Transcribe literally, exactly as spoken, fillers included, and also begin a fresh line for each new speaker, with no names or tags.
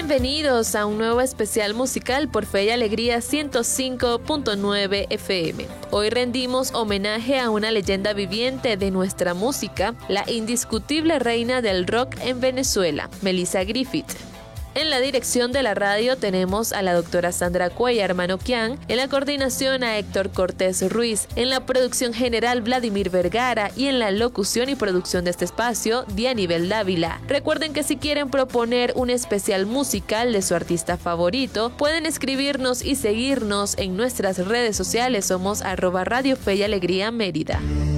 Bienvenidos a un nuevo especial musical por Fe y Alegría ciento cinco punto nueve F M. Hoy rendimos homenaje a una leyenda viviente de nuestra música, la indiscutible reina del rock en Venezuela, Melissa Griffith. En la dirección de la radio tenemos a la doctora Sandra Cuellar Manoquian, en la coordinación a Héctor Cortés Ruiz, en la producción general Vladimir Vergara y en la locución y producción de este espacio Dianibel Dávila. Recuerden que si quieren proponer un especial musical de su artista favorito, pueden escribirnos y seguirnos en nuestras redes sociales. Somos arroba Radio Fe y Alegría Mérida.